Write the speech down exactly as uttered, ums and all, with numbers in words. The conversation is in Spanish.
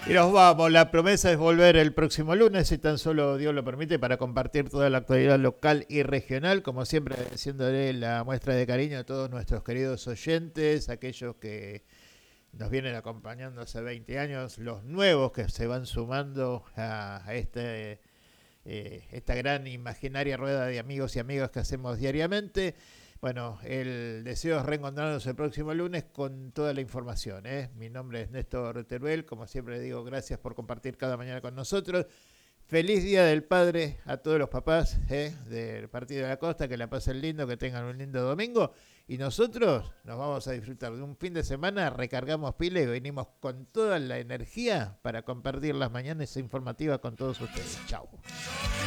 Y nos vamos. La promesa es volver el próximo lunes, si tan solo Dios lo permite, para compartir toda la actualidad local y regional. Como siempre, agradeciéndole la muestra de cariño a todos nuestros queridos oyentes, aquellos que nos vienen acompañando hace veinte años, los nuevos que se van sumando a, a este, eh, esta gran imaginaria rueda de amigos y amigas que hacemos diariamente. Bueno, el deseo es reencontrarnos el próximo lunes con toda la información. ¿eh? Mi nombre es Néstor Teruel, como siempre le digo, gracias por compartir cada mañana con nosotros. Feliz Día del Padre a todos los papás ¿eh? del Partido de la Costa, que la pasen lindo, que tengan un lindo domingo. Y nosotros nos vamos a disfrutar de un fin de semana, recargamos pilas y venimos con toda la energía para compartir las mañanas informativas con todos ustedes. Chao.